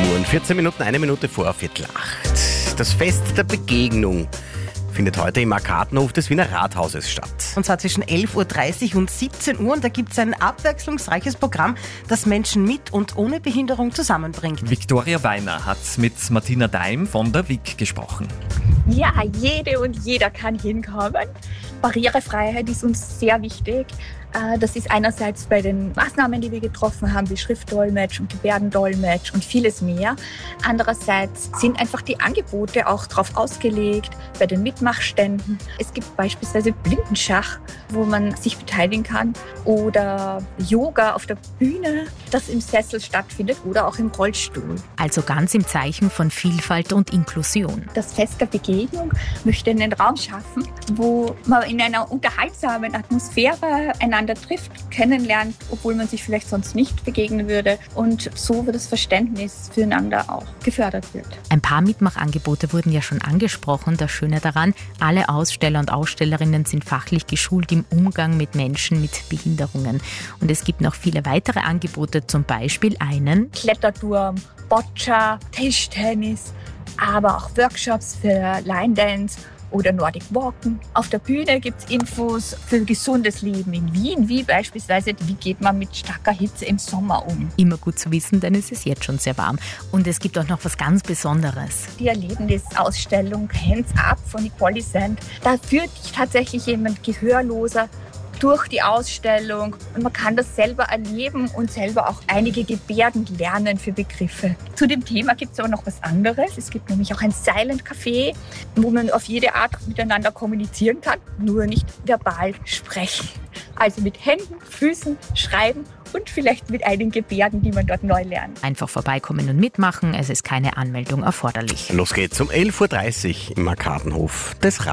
Uhr. 14 Minuten, 1 Minute vor 7:45. Das Fest der Begegnung findet heute im Arkadenhof des Wiener Rathauses statt. Und zwar zwischen 11.30 Uhr und 17 Uhr. Und da gibt es ein abwechslungsreiches Programm, das Menschen mit und ohne Behinderung zusammenbringt. Viktoria Weiner hat mit Martina Daim von der WIG gesprochen. Ja, jede und jeder kann hinkommen. Barrierefreiheit ist uns sehr wichtig. Das ist einerseits bei den Maßnahmen, die wir getroffen haben, wie Schriftdolmetsch und Gebärdendolmetsch und vieles mehr. Andererseits sind einfach die Angebote auch darauf ausgelegt, bei den Mitmachständen. Es gibt beispielsweise Blindenschach, wo man sich beteiligen kann, oder Yoga auf der Bühne, das im Sessel stattfindet oder auch im Rollstuhl. Also ganz im Zeichen von Vielfalt und Inklusion. Das Fest der Begegnung möchte einen Raum schaffen, wo man in einer unterhaltsamen Atmosphäre einander trifft, kennenlernt, obwohl man sich vielleicht sonst nicht begegnen würde, und so das Verständnis füreinander auch gefördert wird. Ein paar Mitmachangebote wurden ja schon angesprochen. Das Schöne daran, alle Aussteller und Ausstellerinnen sind fachlich geschult im Umgang mit Menschen mit Behinderungen. Und es gibt noch viele weitere Angebote, zum Beispiel einen Kletterturm, Boccia, Tischtennis, aber auch Workshops für Line Dance oder Nordic Walken. Auf der Bühne gibt es Infos für gesundes Leben in Wien, wie beispielsweise, wie geht man mit starker Hitze im Sommer um. Immer gut zu wissen, denn es ist jetzt schon sehr warm. Und es gibt auch noch was ganz Besonderes. Die Erlebnisausstellung Hands Up von Nicole Sand. Da führt tatsächlich jemand Gehörloser durch die Ausstellung und man kann das selber erleben und selber auch einige Gebärden lernen für Begriffe. Zu dem Thema gibt es aber noch was anderes. Es gibt nämlich auch ein Silent Café, wo man auf jede Art miteinander kommunizieren kann, nur nicht verbal sprechen. Also mit Händen, Füßen, Schreiben und vielleicht mit einigen Gebärden, die man dort neu lernt. Einfach vorbeikommen und mitmachen, es ist keine Anmeldung erforderlich. Los geht's um 11.30 Uhr im Arkadenhof des Rathauses.